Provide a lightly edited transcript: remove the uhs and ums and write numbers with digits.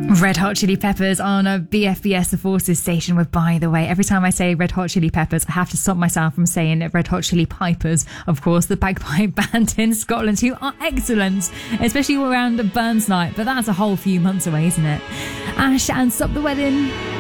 Red Hot Chili Peppers on a BFBS The Forces station with, by the way, every time I say Red Hot Chili Peppers, I have to stop myself from saying Red Hot Chili Pipers, of course, the bagpipe band in Scotland, who are excellent, especially all around Burns Night, but that's a whole few months away, isn't it? Ash and Stop the Wedding.